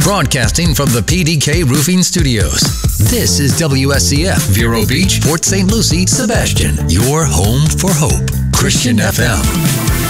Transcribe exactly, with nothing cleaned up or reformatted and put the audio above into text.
Broadcasting from the P D K Roofing Studios. This is W S C F, Vero Beach, Port Saint Lucie, Sebastian, your home for hope. Christian F M.